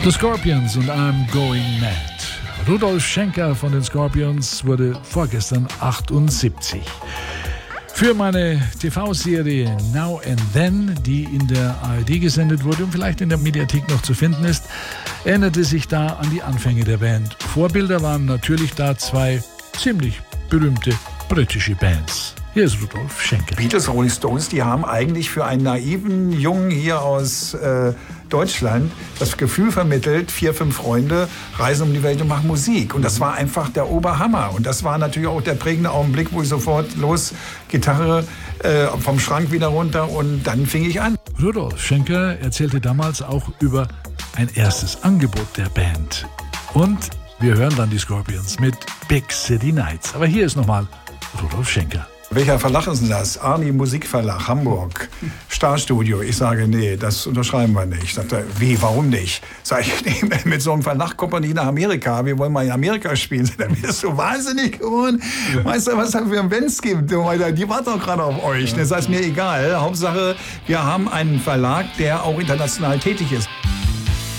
The Scorpions und I'm Going Mad. Rudolf Schenker von den Scorpions wurde vorgestern 78. Für meine TV-Serie Now and Then, die in der ARD gesendet wurde und vielleicht in der Mediathek noch zu finden ist, erinnerte sich da an die Anfänge der Band. Vorbilder waren natürlich da zwei ziemlich berühmte britische Bands. Hier ist Rudolf Schenker. Beatles, Rolling Stones, die haben eigentlich für einen naiven Jungen hier aus Deutschland das Gefühl vermittelt, 4, 5 Freunde reisen um die Welt und machen Musik. Und das war einfach der Oberhammer. Und das war natürlich auch der prägende Augenblick, wo ich sofort Gitarre vom Schrank wieder runter und dann fing ich an. Rudolf Schenker erzählte damals auch über ein erstes Angebot der Band. Und wir hören dann die Scorpions mit Big City Nights. Aber hier ist nochmal Rudolf Schenker. Welcher Verlag ist denn das? Arni Musikverlag, Hamburg, Starstudio. Ich sage, nee, das unterschreiben wir nicht. Sagt er, wie, warum nicht? Sag ich, nee, mit so einem Verlag kommt man nicht nach Amerika. Wir wollen mal in Amerika spielen. Dann bist du wahnsinnig geworden. Ja. Weißt du, was es für Bands gibt? Die warten doch gerade auf euch. Das ist mir egal. Hauptsache, wir haben einen Verlag, der auch international tätig ist.